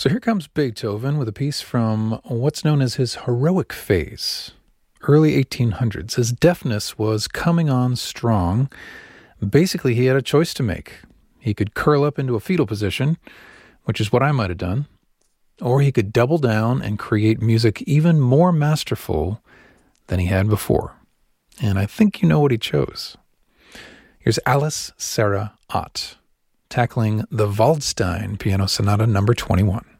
So here comes Beethoven with a piece from what's known as his heroic phase, early 1800s. His deafness was coming on strong. Basically, he had a choice to make. He could curl up into a fetal position, which is what I might have done, or he could double down and create music even more masterful than he had before. And I think you know what he chose. Here's Alice Sarah Ott, tackling the Waldstein Piano Sonata number 21.